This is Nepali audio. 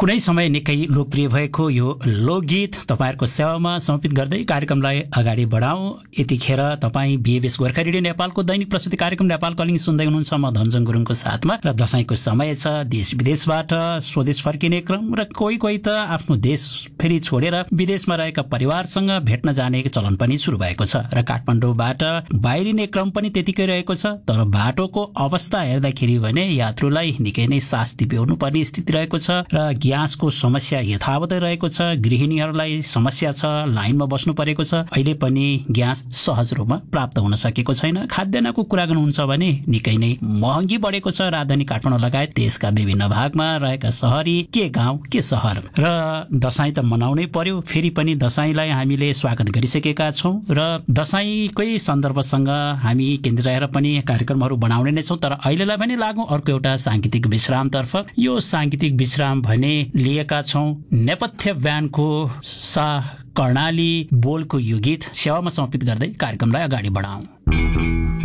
कुनै समय निकै लोकप्रिय भएको यो लोकगीत तपाईहरुको सेवामा समर्पित गर्दै कार्यक्रमलाई अगाडि बढाउँ। यतिखेर तपाईं बीएबीएस गोर्खा रेडियो नेपालको दैनिक प्रस्तुति कार्यक्रम नेपाल कलिङ सुन्दै हुनुहुन्छ। म धनजङ गुरुङको साथमा र दशैंको समय छ। देश विदेशबाट स्वदेश फर्किने क्रम र कोही त आफ्नो देश फेरि छोडेर विदेशमा रहेका परिवारसँग भेट्न जाने चलन पनि सुरु भएको छ र काठमाडौँबाट बाहिरिने क्रम पनि त्यतिकै रहेको छ। तर बाटोको अवस्था हेर्दाखेरि भने यात्रुलाई निकै नै शास्ति बेहोर्नु पर्ने स्थिति रहेको छ र ग्यासको समस्या यथावतै रहेको छ। गृहिणीहरूलाई समस्या छ, लाइनमा बस्नु परेको छ। अहिले पनि ग्यास सहज रूपमा प्राप्त हुन सकेको छैन। खाद्यान्नको कुरा गर्नुहुन्छ भने निकै नै महँगी बढेको छ। राजधानी काठमाडौँ लगायत देशका विभिन्न भागमा रहेका शहरी के गाउँ के शहर र दशैं त मनाउनै पर्यो। फेरि पनि दशैंलाई हामीले स्वागत गरिसकेका छौं र दशैंकै सन्दर्भसँग हामी केन्द्र पनि कार्यक्रमहरू बनाउने नै छौं। तर अहिलेलाई पनि लागौं अर्को एउटा सांगीतिक विश्रामतर्फ। यो सांगीतिक विश्राम भने लिएका छौं नेपथ्य ब्यान्डको शाह कर्णाली बोलको यो गीत सेवामा समर्पित गर्दै कार्यक्रमलाई अगाडि बढाउँ।